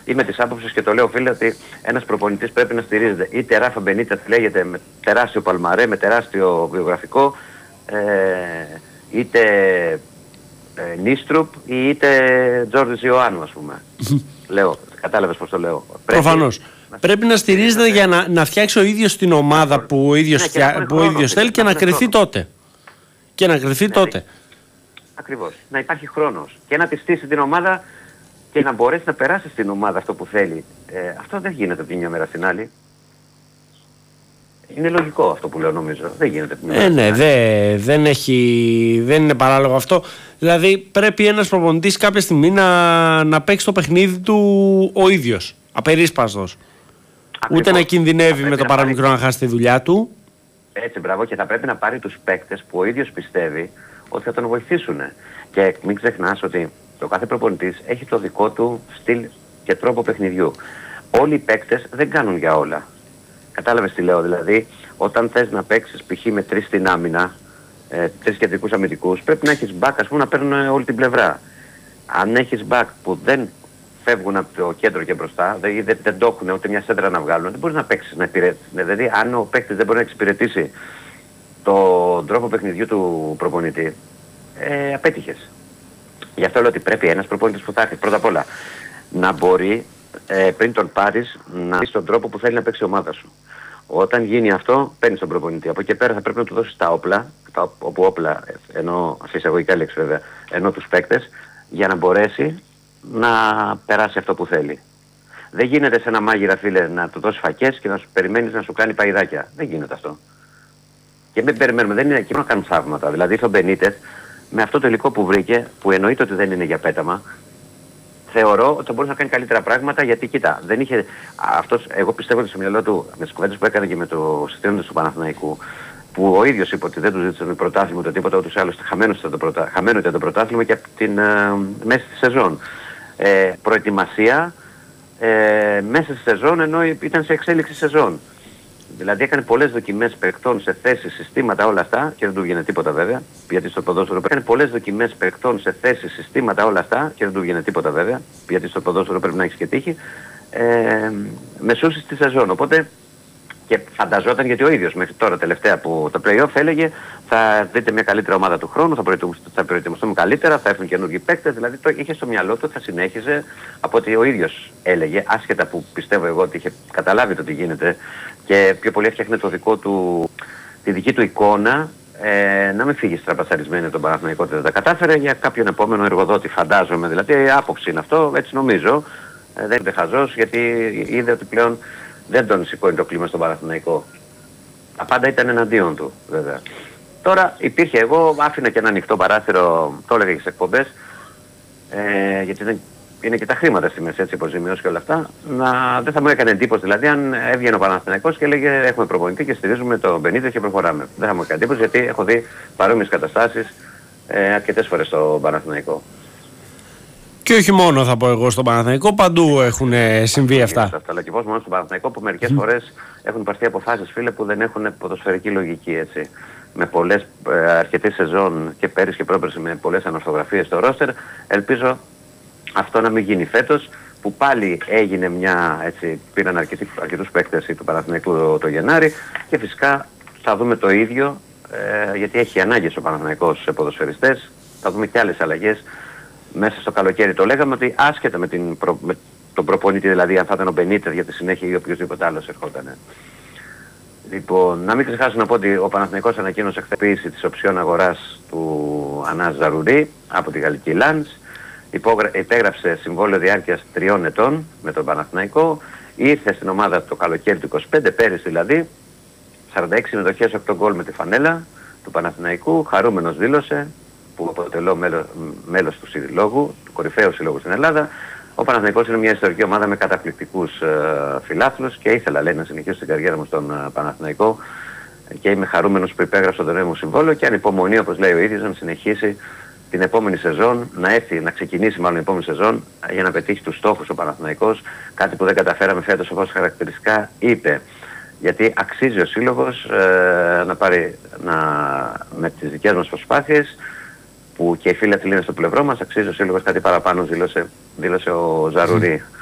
είμαι της άποψης και το λέω, φίλε, ότι ένας προπονητής πρέπει να στηρίζεται. Είτε Ράφα Μπενίτες λέγεται με τεράστιο παλμαρέ, με τεράστιο βιογραφικό, είτε Νίστρουπ ή είτε Τζόρτζης Ιωάννου, ας πούμε. Λέω, κατάλαβες πώς το λέω. Προφανώς. Πρέπει να στηρίζεται για να φτιάξει ο ίδιος την ομάδα που ο ίδιος θέλει και να κρυθεί τότε. Και να κρυθεί τότε. Ακριβώς. Να υπάρχει χρόνος και να τη στήσει την ομάδα και να μπορέσει να περάσει στην ομάδα αυτό που θέλει. Αυτό δεν γίνεται από τη μια μέρα στην άλλη. Είναι λογικό αυτό που λέω, νομίζω. Δεν γίνεται από τη μια μέρα στην άλλη. Δεν είναι παράλογο αυτό. Δηλαδή πρέπει ένας προπονητής κάποια στιγμή να παίξει το παιχνίδι του ο ίδιος. Απερίσπαστος. Ούτε να κινδυνεύει με το παραμικρό να χάσει τη δουλειά του. Έτσι, μπράβο, και θα πρέπει να πάρει τους παίκτες που ο ίδιος πιστεύει ότι θα τον βοηθήσουν. Και μην ξεχνάς ότι το κάθε προπονητής έχει το δικό του στυλ και τρόπο παιχνιδιού. Όλοι οι παίκτες δεν κάνουν για όλα. Κατάλαβες τι λέω, δηλαδή, όταν θες να παίξεις π.χ. με 3 στην άμυνα, 3 κεντρικούς αμυντικούς, πρέπει να έχεις μπακ, ας πούμε, να παίρνουν όλη την πλευρά. Αν έχεις μπακ που δεν φεύγουν από το κέντρο και μπροστά, δεν το έχουν ούτε μια σέντρα να βγάλουν, δεν μπορείς να παίξεις, να υπηρετήσεις. Δηλαδή, αν ο παίκτης δεν μπορεί να εξυπηρετήσει τον τρόπο παιχνιδιού του προπονητή, απέτυχες. Γι' αυτό λέω ότι πρέπει ένας προπονητής που θα έρθει πρώτα απ' όλα να μπορεί πριν τον πάρεις να δεις τον τρόπο που θέλει να παίξει η ομάδα σου. Όταν γίνει αυτό, παίρνεις τον προπονητή. Από εκεί πέρα θα πρέπει να του δώσεις τα όπλα, όπου όπλα, ενώ σε εισαγωγικά λέξη βέβαια, ενώ τους παίκτες, για να μπορέσει να περάσει αυτό που θέλει. Δεν γίνεται σε ένα μάγειρα, φίλε, να του δώσεις φακές και να σου περιμένεις να σου κάνει παϊδάκια. Δεν γίνεται αυτό. Και μην περιμένουμε, δεν είναι εκεί να κάνουν θαύματα. Δηλαδή ο Μπενίτες, με αυτό το υλικό που βρήκε, που εννοείται ότι δεν είναι για πέταμα, θεωρώ ότι θα μπορούσε να κάνει καλύτερα πράγματα, γιατί κοίτα, δεν είχε αυτός, εγώ πιστεύω ότι στο μυαλό του, με τις κουβέντες που έκανε και με το συστήνοντα του Παναθηναϊκού, που ο ίδιος είπε ότι δεν του ζήτησαν πρωτάθλημα το τίποτα, ούτως ή άλλως χαμένο ήταν το πρωτάθλημα και από την μέση της σεζόν. Προετοιμασία μέσα στη σεζόν, ενώ ήταν σε εξέλιξη σεζόν. Δηλαδή έκανε πολλές δοκιμές παικτών σε θέσεις, συστήματα, όλα αυτά, και δεν του βγαίνει τίποτα βέβαια, γιατί στο ποδόσφαιρο έκανε πολλές δοκιμές παικτών σε θέσεις, συστήματα, όλα αυτά, και δεν του βγαίνει τίποτα βέβαια, γιατί στο ποδόσφαιρο πρέπει να έχεις και τύχη, μεσούσης τη σεζόν. Οπότε και φανταζόταν, γιατί ο ίδιος μέχρι τώρα τελευταία που το play-off έλεγε θα δείτε μια καλύτερη ομάδα του χρόνου, θα προετοιμαστούμε καλύτερα, θα έρθουν καινούργιοι παίκτες, δηλαδή το είχε στο μυαλό του, θα συνέχιζε από ότι ο ίδιος έλεγε, άσχετα που πιστεύω εγώ ότι είχε καταλάβει το τι γίνεται και πιο πολύ έφτιαχνε τη δική του εικόνα, να μην φύγει στραπασαρισμένη από τον Παναθηναϊκό ότι δεν τα κατάφερε για κάποιον επόμενο εργοδότη, φαντάζομαι, δηλαδή άποψη είναι αυτό, έτσι νομίζω, δεν είναι χαζός, γιατί είδε ότι πλέον δεν τον σηκώνει το κλίμα στον Παναθηναϊκό. Τα πάντα ήταν εναντίον του, βέβαια. Τώρα υπήρχε, εγώ άφηνα και ένα ανοιχτό παράθυρο, το έλεγα και στις εκπομπές, γιατί δεν είναι και τα χρήματα στη μέση, έτσι, υποζημιώσεις και όλα αυτά, δεν θα μου έκανε εντύπωση, δηλαδή, αν έβγαινε ο Παναθηναϊκός και έλεγε έχουμε προπονητή και στηρίζουμε τον Μπενίτες και προχωράμε. Δεν θα μου έκανε εντύπωση, γιατί έχω δει παρόμοιες καταστάσεις αρκετές φορές στο Παναθηναϊκό. Και όχι μόνο, θα πω εγώ, στον Παναθηναϊκό, παντού έχουν συμβεί αυτά. Αλλά και πώς μόνο στον Παναθηναϊκό, που μερικές φορές έχουν πάρθει αποφάσεις, φίλε, που δεν έχουν ποδοσφαιρική λογική, έτσι. Με πολλές αρκετή σεζόν και πέρυσι και πρόπερσι με πολλές ανορθογραφίες στο ρόστερ. Ελπίζω αυτό να μην γίνει φέτος, που πάλι έγινε μια, έτσι, πήραν αρκετούς παίκτες του Παναθηναϊκού το Γενάρη, και φυσικά θα δούμε το ίδιο, γιατί έχει ανάγκες ο Παναθηναϊκός σε ποδοσφαιριστές, θα δούμε και άλλες αλλαγές μέσα στο καλοκαίρι. Το λέγαμε ότι άσχετα με τον προπονητή, δηλαδή αν θα ήταν ο Μπενίτες για τη συνέχεια ή οποιοδήποτε άλλος ερχόταν. Λοιπόν, να μην ξεχάσω να πω ότι ο Παναθηναϊκός ανακοίνωσε χθες της οψιών αγοράς του Ανάς Ζαρουρί από τη γαλλική Λανς. Υπέγραψε συμβόλαιο διάρκειας 3 ετών με τον Παναθηναϊκό. Ήρθε στην ομάδα το καλοκαίρι του 25, πέρυσι δηλαδή. 46 συμμετοχές, 8 γκολ με τη φανέλα του Παναθηναϊκού. Χαρούμενος δήλωσε, που αποτελώ μέλος του συλλόγου, του κορυφαίου συλλόγου στην Ελλάδα. Ο Παναθηναϊκός είναι μια ιστορική ομάδα με καταπληκτικούς φιλάθλους και ήθελα, λέει, να συνεχίσω την καριέρα μου στον Παναθηναϊκό, και είμαι χαρούμενος που υπέγραψα το νέο μου συμβόλαιο και ανυπομονεί, όπως λέει ο ίδιος, να συνεχίσει την επόμενη σεζόν, να ξεκινήσει μάλλον η επόμενη σεζόν για να πετύχει τους στόχους ο Παναθηναϊκός, κάτι που δεν καταφέραμε φέτος, όπως χαρακτηριστικά είπε. Γιατί αξίζει ο σύλλογος να πάρει με τις δικές μας προσπάθειες, που και οι φίλοι είναι στο πλευρό μας, αξίζει ο σύλλογος κάτι παραπάνω, δήλωσε ο Ζαρουρί.